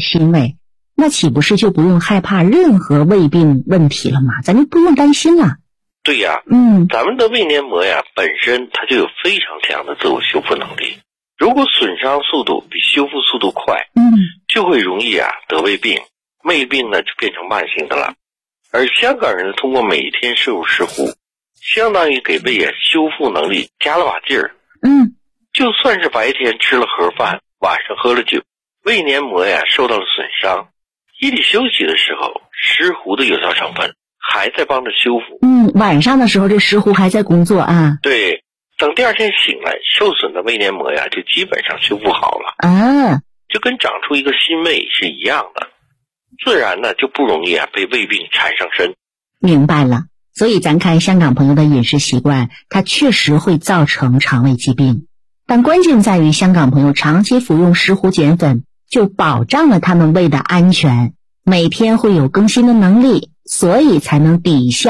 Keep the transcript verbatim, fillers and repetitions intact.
心胃，那岂不是就不用害怕任何胃病问题了吗？咱就不用担心了。 对呀， 嗯， 咱们的胃黏膜呀，本身它就有非常强的自我修复能力。如果损伤速度比修复速度快， 嗯， 就会容易啊得胃病，胃病呢就变成慢性的了。而香港人通过每天摄入石斛，相当于给胃啊修复能力加了把劲儿。 嗯， 就算是白天吃了盒饭，晚上喝了酒，胃黏膜呀受到了损伤，夜里休息的时候，石斛的有效成分还在帮着修复。 嗯，晚上的时候这石斛还在工作啊。 对，等第二天醒来，受损的胃黏膜呀就基本上修复好了啊， 就跟长出一个新胃是一样的，自然呢就不容易啊被胃病缠上身。 明白了。所以咱看香港朋友的饮食习惯，它确实会造成肠胃疾病，但关键在于香港朋友长期服用石斛碱粉，就保障了他们胃的安全，每天会有更新的能力，所以才能抵消